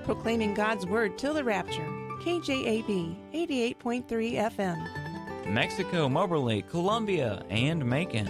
proclaiming God's Word till the rapture. KJAB 88.3 FM. Mexico, Moberly, Columbia, and Macon.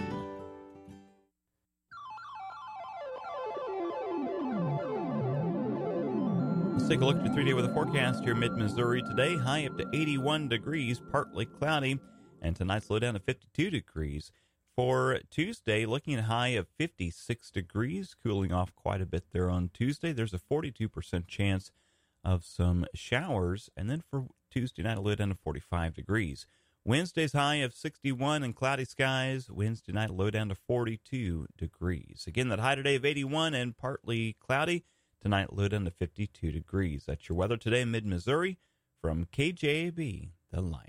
Let's take a look at your 3-day weather forecast here mid-Missouri today. High up to 81 degrees, partly cloudy, and tonight's low down to 52 degrees. For Tuesday, looking at a high of 56 degrees, cooling off quite a bit there on Tuesday. There's a 42% chance of some showers, and then for Tuesday night, a low down to 45 degrees. Wednesday's high of 61 and cloudy skies. Wednesday night, low down to 42 degrees. Again, that high today of 81 and partly cloudy. Tonight, low down to 52 degrees. That's your weather today, mid-Missouri, from KJAB, The Light.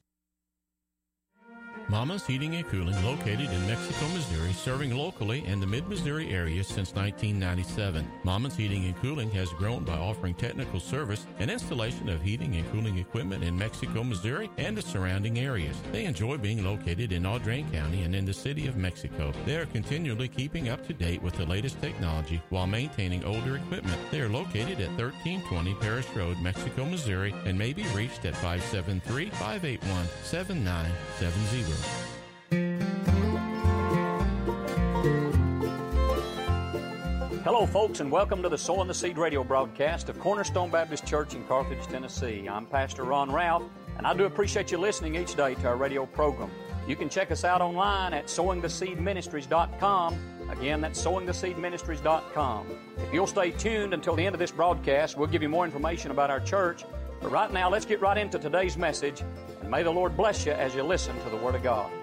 Mama's Heating and Cooling, located in Mexico, Missouri, serving locally and the mid-Missouri area since 1997. Mama's Heating and Cooling has grown by offering technical service and installation of heating and cooling equipment in Mexico, Missouri, and the surrounding areas. They enjoy being located in Audrain County and in the city of Mexico. They are continually keeping up to date with the latest technology while maintaining older equipment. They are located at 1320 Parish Road, Mexico, Missouri, and may be reached at 573-581-7970. Hello, folks, and welcome to the Sowing the Seed radio broadcast of Cornerstone Baptist Church in Carthage, Tennessee. I'm Pastor Ron Ralph, and I do appreciate you listening each day to our radio program. You can check us out online at sowingtheseedministries.com. Again, that's sowingtheseedministries.com. If you'll stay tuned until the end of this broadcast, we'll give you more information about our church. But right now, let's get right into today's message, and may the Lord bless you as you listen to the Word of God.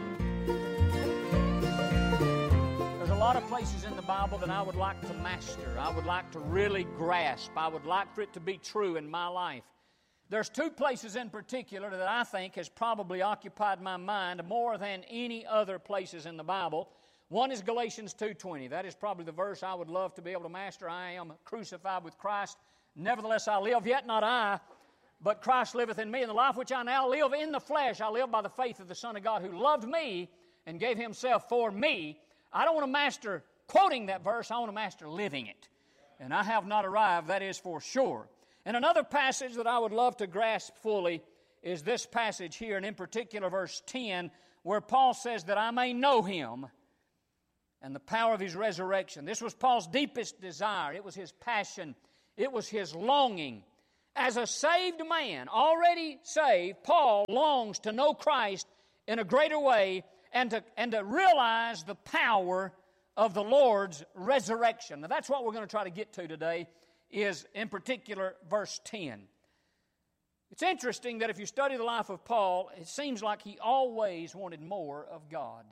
There's a lot of places in the Bible that I would like to master. I would like to really grasp. I would like for it to be true in my life. There's two places in particular that I think has probably occupied my mind more than any other places in the Bible. One is Galatians 2:20. That is probably the verse I would love to be able to master. I am crucified with Christ. Nevertheless I live, yet not I, but Christ liveth in me. And the life which I now live in the flesh, I live by the faith of the Son of God who loved me and gave Himself for me. I don't want to master quoting that verse. I want to master living it. And I have not arrived, that is for sure. And another passage that I would love to grasp fully is this passage here, and in particular verse 10, where Paul says that I may know Him and the power of His resurrection. This was Paul's deepest desire. It was his passion. It was his longing. As a saved man, already saved, Paul longs to know Christ in a greater way and to realize the power of the Lord's resurrection. Now that's what we're going to try to get to today, is in particular verse 10. It's interesting that if you study the life of Paul, it seems like he always wanted more of God.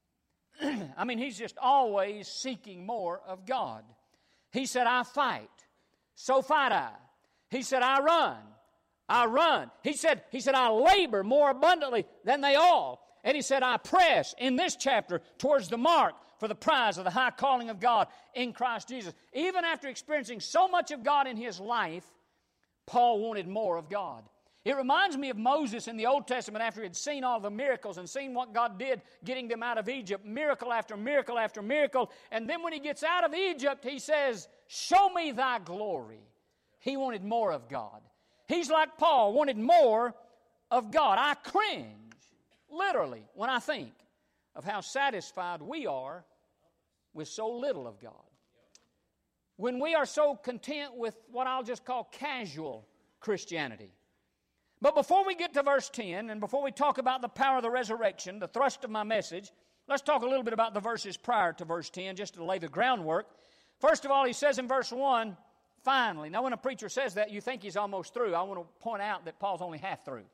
I mean, he's just always seeking more of God. He said, I fight, so fight I. He said, I run. He said, I labor more abundantly than they all. And he said, I press in this chapter towards the mark for the prize of the high calling of God in Christ Jesus. Even after experiencing so much of God in his life, Paul wanted more of God. It reminds me of Moses in the Old Testament after he had seen all the miracles and seen what God did getting them out of Egypt, miracle after miracle after miracle. And then when he gets out of Egypt, he says, show me thy glory. He wanted more of God. He's like Paul, wanted more of God. I cringe, literally, when I think of how satisfied we are with so little of God. When we are so content with what I'll just call casual Christianity. But before we get to verse 10, and before we talk about the power of the resurrection, the thrust of my message, let's talk a little bit about the verses prior to verse 10, just to lay the groundwork. First of all, he says in verse 1, finally. Now, when a preacher says that, you think he's almost through. I want to point out that Paul's only half through.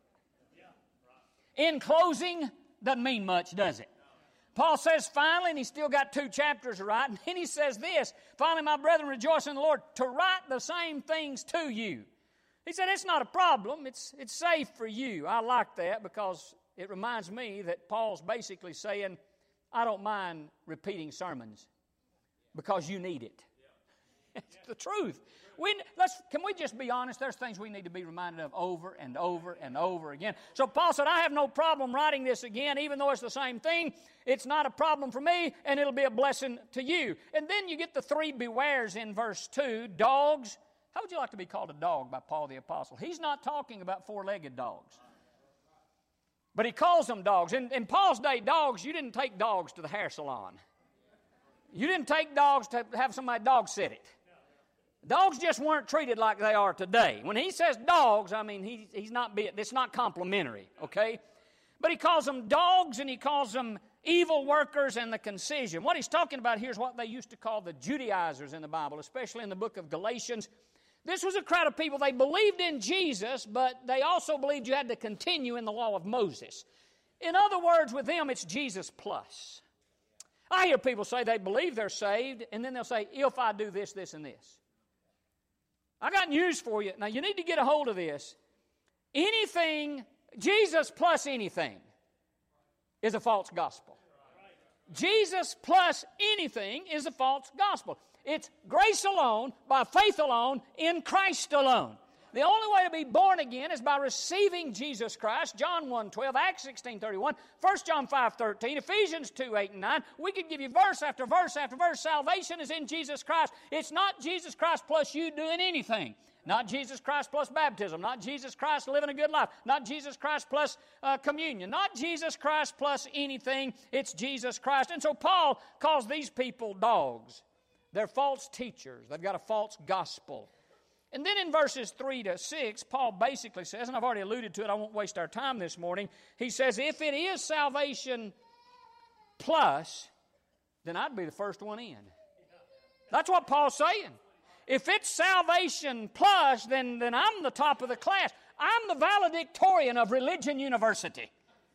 In closing, doesn't mean much, does it? Paul says finally, and he's still got 2 chapters to write, and then he says this, finally, my brethren, rejoice in the Lord, to write the same things to you. He said, it's not a problem. It's safe for you. I like that because it reminds me that Paul's basically saying, I don't mind repeating sermons because you need it. It's the truth. Can we just be honest? There's things we need to be reminded of over and over and over again. So Paul said, I have no problem writing this again, even though it's the same thing. It's not a problem for me, and it'll be a blessing to you. And then you get the 3 bewares in verse 2, dogs, How would you like to be called a dog by Paul the Apostle? He's not talking about four-legged dogs. But he calls them dogs. In Paul's day, dogs, you didn't take dogs to the hair salon. You didn't take dogs to have somebody dog sit it. Dogs just weren't treated like they are today. When he says dogs, I mean, it's not complimentary, okay? But he calls them dogs, and he calls them evil workers and the concision. What he's talking about here is what they used to call the Judaizers in the Bible, especially in the book of Galatians. This was a crowd of people. They believed in Jesus, but they also believed you had to continue in the law of Moses. In other words, with them, it's Jesus plus. I hear people say they believe they're saved, and then they'll say, if I do this, this, and this. I got news for you. Now, you need to get a hold of this. Anything, Jesus plus anything, is a false gospel. Jesus plus anything is a false gospel. It's grace alone, by faith alone, in Christ alone. The only way to be born again is by receiving Jesus Christ. John 1:12, Acts 16:31, 1 John 5:13, Ephesians 2:8 and 9. We could give you verse after verse after verse. Salvation is in Jesus Christ. It's not Jesus Christ plus you doing anything. Not Jesus Christ plus baptism. Not Jesus Christ living a good life. Not Jesus Christ plus communion. Not Jesus Christ plus anything. It's Jesus Christ. And so Paul calls these people dogs. They're false teachers. They've got a false gospel. And then in verses 3 to 6, Paul basically says, and I've already alluded to it, I won't waste our time this morning. He says, if it is salvation plus, then I'd be the first one in. That's what Paul's saying. If it's salvation plus, then I'm the top of the class. I'm the valedictorian of Religion University.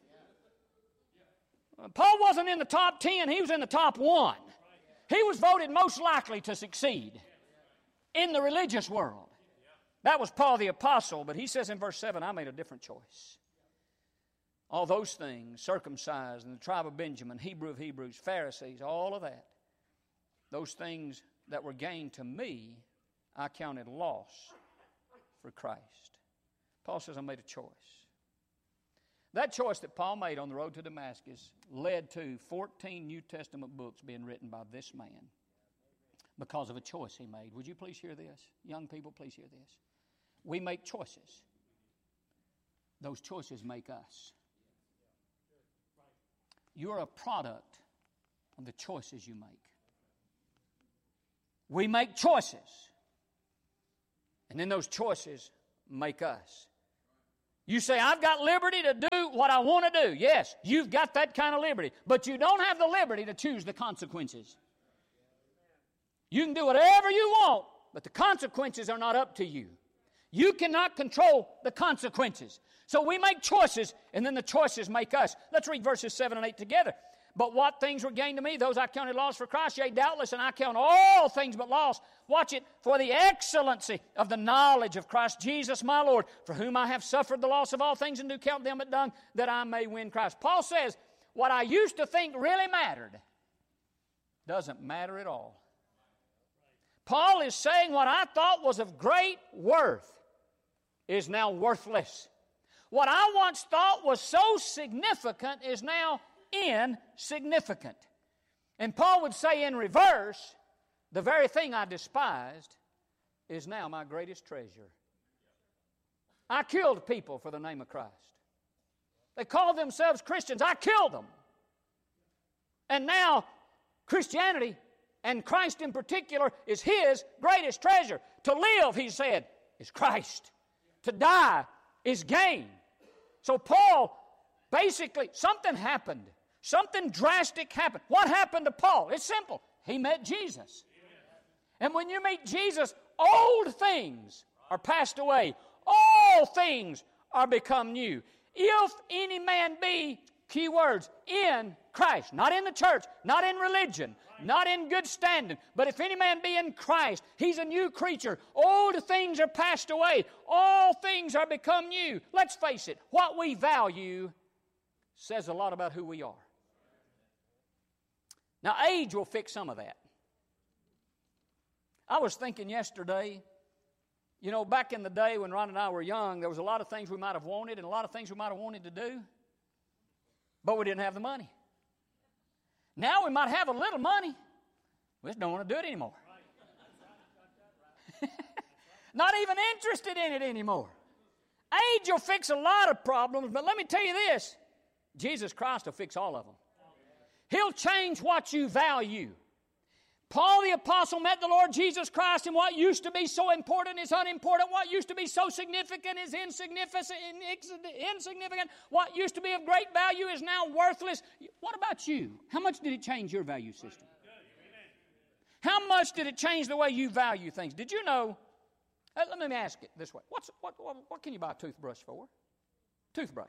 Paul wasn't in the top 10, he was in the top 1. He was voted most likely to succeed in the religious world. That was Paul the Apostle, but he says in verse 7, I made a different choice. All those things, circumcised, and the tribe of Benjamin, Hebrew of Hebrews, Pharisees, all of that, those things that were gained to me, I counted loss for Christ. Paul says I made a choice. That choice that Paul made on the road to Damascus led to 14 New Testament books being written by this man because of a choice he made. Would you please hear this? Young people, please hear this. We make choices. Those choices make us. You're a product of the choices you make. We make choices. And then those choices make us. You say, I've got liberty to do what I want to do. Yes, you've got that kind of liberty. But you don't have the liberty to choose the consequences. You can do whatever you want, but the consequences are not up to you. You cannot control the consequences. So we make choices, and then the choices make us. Let's read verses 7 and 8 together. But what things were gained to me, those I counted loss for Christ, yea, doubtless, and I count all things but loss. Watch it, for the excellency of the knowledge of Christ Jesus my Lord, for whom I have suffered the loss of all things, and do count them but dung, that I may win Christ. Paul says, what I used to think really mattered doesn't matter at all. Paul is saying what I thought was of great worth is now worthless. What I once thought was so significant is now insignificant. And Paul would say in reverse, the very thing I despised is now my greatest treasure. I killed people for the name of Christ. They called themselves Christians. I killed them. And now Christianity, and Christ in particular, is his greatest treasure. To live, he said, is Christ. To die is gain. So Paul, basically, something happened. Something drastic happened. What happened to Paul? It's simple. He met Jesus. And when you meet Jesus, old things are passed away. All things are become new. If any man be, key words, in Christ, not in the church, not in religion, not in good standing, but if any man be in Christ, he's a new creature. Old things are passed away. All things are become new. Let's face it, what we value says a lot about who we are. Now, age will fix some of that. I was thinking yesterday, you know, back in the day when Ron and I were young, there was a lot of things we might have wanted and a lot of things we might have wanted to do, but we didn't have the money. Now we might have a little money. We just don't want to do it anymore. Not even interested in it anymore. Age will fix a lot of problems, but let me tell you this. Jesus Christ will fix all of them. He'll change what you value. Paul the Apostle met the Lord Jesus Christ, and what used to be so important is unimportant. What used to be so significant is insignificant. What used to be of great value is now worthless. What about you? How much did it change your value system? How much did it change the way you value things? Did you know? Let me ask it this way. What can you buy a toothbrush for? Toothbrush.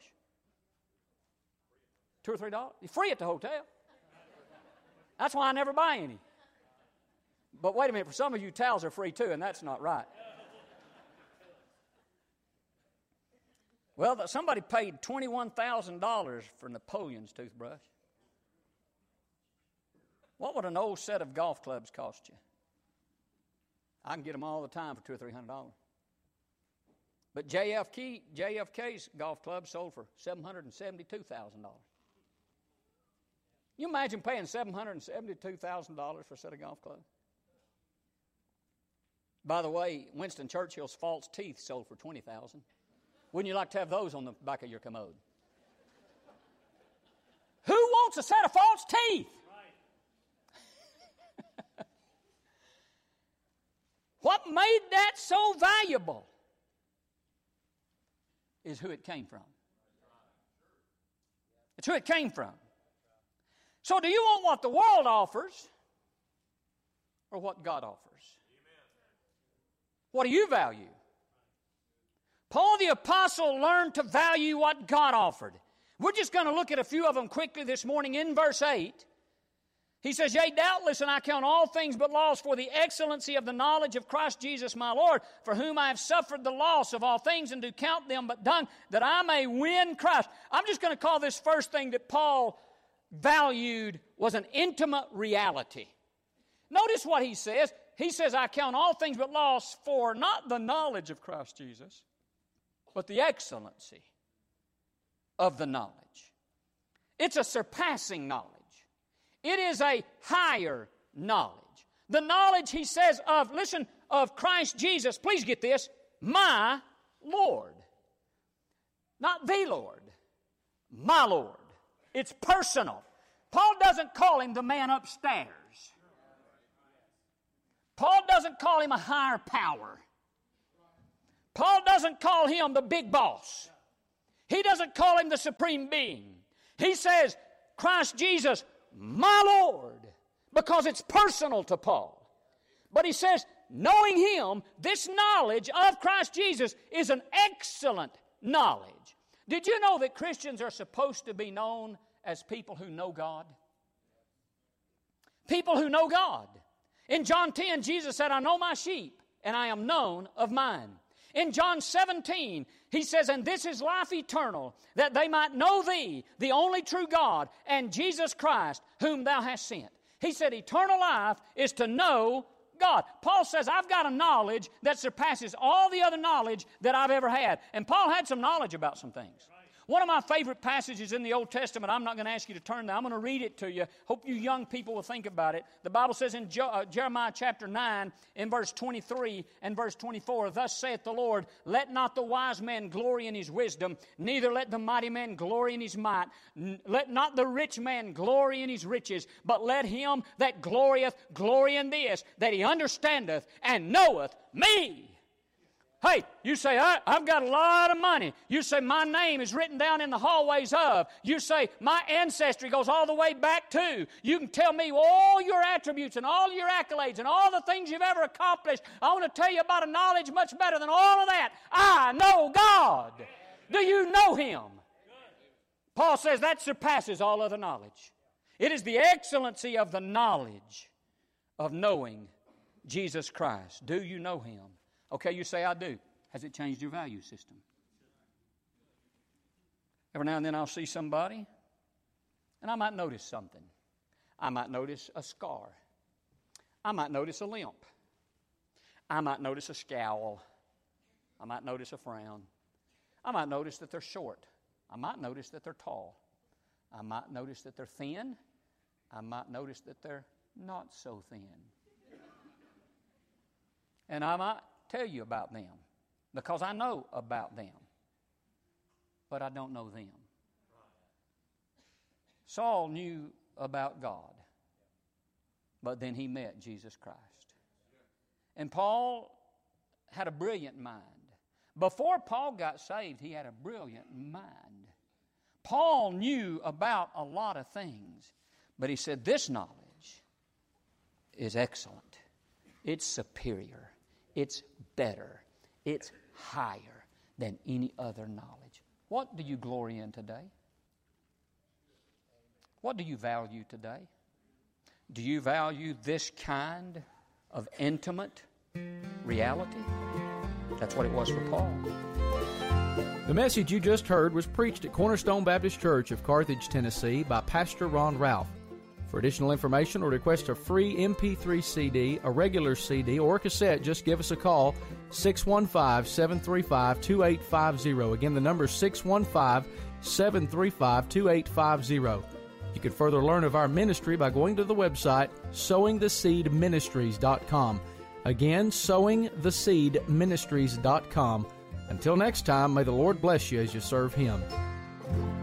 $2 or $3? You're free at the hotel. That's why I never buy any. But wait a minute, for some of you, towels are free too, and that's not right. Well, somebody paid $21,000 for Napoleon's toothbrush. What would an old set of golf clubs cost you? I can get them all the time for $200 or $300. But JFK's golf club sold for $772,000. You imagine paying $772,000 for a set of golf clubs? By the way, Winston Churchill's false teeth sold for $20,000. Wouldn't you like to have those on the back of your commode? Who wants a set of false teeth? Right. What made that so valuable is who it came from. It's who it came from. So do you want what the world offers or what God offers? What do you value? Paul the Apostle learned to value what God offered. We're just going to look at a few of them quickly this morning. In verse 8, he says, "Yea, doubtless, and I count all things but loss for the excellency of the knowledge of Christ Jesus my Lord, for whom I have suffered the loss of all things, and do count them but dung, that I may win Christ." I'm just going to call this first thing that Paul valued was an intimate reality. Notice what he says. He says, "I count all things but loss for not the knowledge of Christ Jesus, but the excellency of the knowledge." It's a surpassing knowledge. It is a higher knowledge. The knowledge, he says, of Christ Jesus, please get this, my Lord. Not the Lord, my Lord. It's personal. Paul doesn't call him the man upstairs. Paul doesn't call him a higher power. Paul doesn't call him the big boss. He doesn't call him the supreme being. He says, Christ Jesus, my Lord, because it's personal to Paul. But he says, knowing him, this knowledge of Christ Jesus is an excellent knowledge. Did you know that Christians are supposed to be known as people who know God? People who know God. In John 10, Jesus said, "I know my sheep, and I am known of mine." In John 17, he says, "And this is life eternal, that they might know thee, the only true God, and Jesus Christ, whom thou hast sent." He said eternal life is to know God. Paul says, I've got a knowledge that surpasses all the other knowledge that I've ever had. And Paul had some knowledge about some things. One of my favorite passages in the Old Testament, I'm not going to ask you to turn there. I'm going to read it to you. Hope you young people will think about it. The Bible says in Jeremiah chapter 9, in verse 23 and verse 24, "Thus saith the Lord, let not the wise man glory in his wisdom, neither let the mighty man glory in his might. Let not the rich man glory in his riches, but let him that glorieth glory in this, that he understandeth and knoweth me." Hey, you say, I've got a lot of money. You say, my name is written down in the hallways of. You say, my ancestry goes all the way back to. You can tell me all your attributes and all your accolades and all the things you've ever accomplished. I want to tell you about a knowledge much better than all of that. I know God. Do you know Him? Paul says that surpasses all other knowledge. It is the excellency of the knowledge of knowing Jesus Christ. Do you know Him? Okay, you say, I do. Has it changed your value system? Every now and then I'll see somebody, and I might notice something. I might notice a scar. I might notice a limp. I might notice a scowl. I might notice a frown. I might notice that they're short. I might notice that they're tall. I might notice that they're thin. I might notice that they're not so thin. And I might tell you about them because I know about them, but I don't know them. Saul knew about God, but then he met Jesus Christ. And Paul had a brilliant mind. Before Paul got saved, he had a brilliant mind. Paul knew about a lot of things, but he said, this knowledge is excellent. It's superior. It's better. It's higher than any other knowledge. What do you glory in today? What do you value today? Do you value this kind of intimate reality? That's what it was for Paul. The message you just heard was preached at Cornerstone Baptist Church of Carthage, Tennessee by Pastor Ron Ralph. For additional information or request a free MP3 CD, a regular CD, or a cassette, just give us a call, 615-735-2850. Again, the number is 615-735-2850. You can further learn of our ministry by going to the website, sowingtheseedministries.com. Again, sowingtheseedministries.com. Until next time, may the Lord bless you as you serve Him.